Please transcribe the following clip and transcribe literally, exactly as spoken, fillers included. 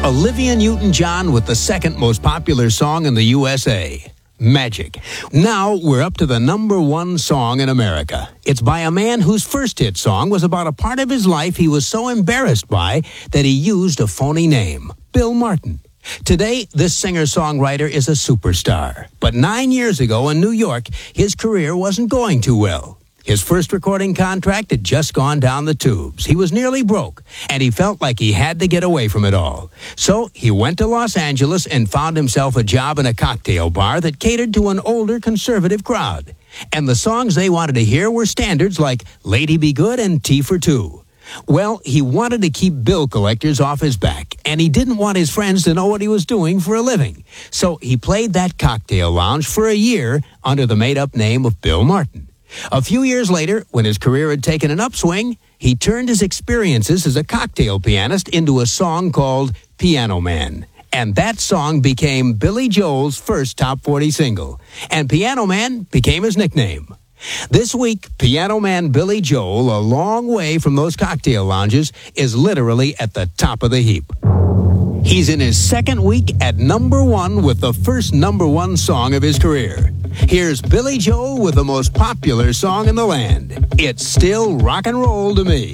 Olivia Newton-John with the second most popular song in the U S A, Magic. Now we're up to the number one song in America. It's by a man whose first hit song was about a part of his life he was so embarrassed by that he used a phony name, Bill Martin. Today, this singer-songwriter is a superstar. But nine years ago in New York, his career wasn't going too well. His first recording contract had just gone down the tubes. He was nearly broke, and he felt like he had to get away from it all. So he went to Los Angeles and found himself a job in a cocktail bar that catered to an older conservative crowd. And the songs they wanted to hear were standards like Lady Be Good and Tea for Two. Well, he wanted to keep bill collectors off his back, and he didn't want his friends to know what he was doing for a living. So he played that cocktail lounge for a year under the made-up name of Bill Martin. A few years later, when his career had taken an upswing, he turned his experiences as a cocktail pianist into a song called Piano Man. And that song became Billy Joel's first top forty single. And Piano Man became his nickname. This week, Piano Man Billy Joel, a long way from those cocktail lounges, is literally at the top of the heap. He's in his second week at number one with the first number one song of his career. Here's Billy Joel with the most popular song in the land. It's still rock and roll to me.